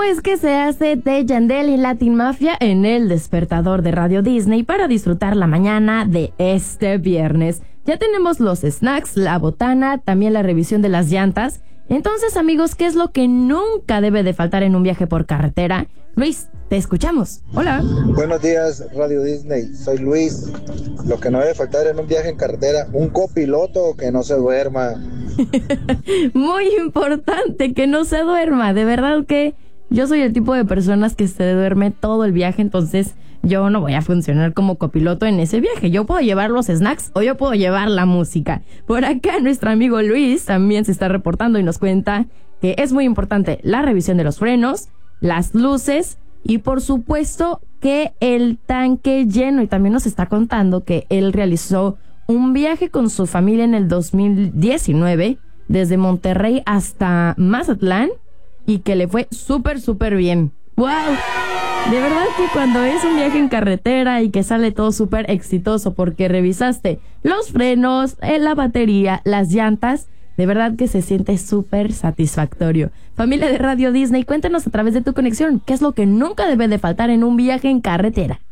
es que se hace de Yandel y Latin Mafia en el despertador de Radio Disney para disfrutar la mañana de este viernes. Ya tenemos los snacks, la botana, también la revisión de las llantas. Entonces, amigos, ¿qué es lo que nunca debe de faltar en un viaje por carretera? Luis, te escuchamos. Hola. Buenos días, Radio Disney. Soy Luis. Lo que no debe faltar en un viaje en carretera, un copiloto que no se duerma. Muy importante que no se duerma. De verdad que yo soy el tipo de personas que se duerme todo el viaje, entonces yo no voy a funcionar como copiloto en ese viaje. Yo puedo llevar los snacks o yo puedo llevar la música. Por acá nuestro amigo Luis también se está reportando y nos cuenta que es muy importante la revisión de los frenos, las luces y por supuesto que el tanque lleno. Y también nos está contando que él realizó un viaje con su familia en el 2019 desde Monterrey hasta Mazatlán y que le fue súper bien. ¡Wow! De verdad que cuando es un viaje en carretera y que sale todo súper exitoso porque revisaste los frenos, la batería, las llantas, de verdad que se siente súper satisfactorio. Familia de Radio Disney, cuéntanos a través de tu conexión, ¿qué es lo que nunca debe de faltar en un viaje en carretera?